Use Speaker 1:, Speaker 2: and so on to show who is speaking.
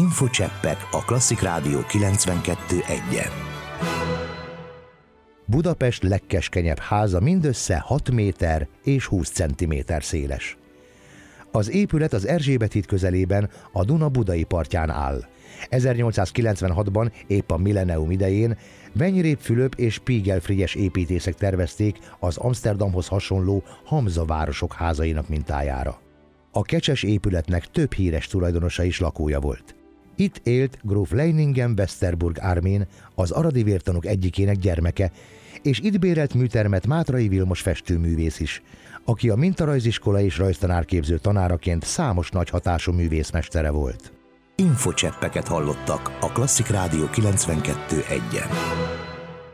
Speaker 1: Infocseppek a Klasszik Rádió 92.1-en. Budapest legkeskenyebb háza mindössze 6 méter és 20 centiméter széles. Az épület az Erzsébet híd közelében, a Duna budai partján áll. 1896-ban, épp a millennium idején Venyréb Fülöp és Spiegel Frigyes építészek tervezték az Amsterdamhoz hasonló Hamza városok házainak mintájára. A kecses épületnek több híres tulajdonosa is lakója volt. Itt élt gróf Leiningen-Westerburg Armin, az aradi vértanúk egyikének gyermeke, és itt bérelt műtermet Mátrai Vilmos festőművész is, aki a mintarajziskola és rajztanárképző tanáraként számos nagy hatású művészmestere volt. Infocseppeket hallottak a Klasszik Rádió 92.1-en.